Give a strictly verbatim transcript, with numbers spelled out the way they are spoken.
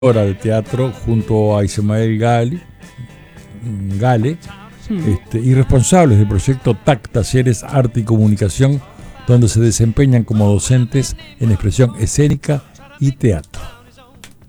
obra de teatro junto a Ismael Gale, Gale Hmm. este, y responsables del proyecto T A C, Talleres Arte y Comunicación, donde se desempeñan como docentes en expresión escénica y teatro.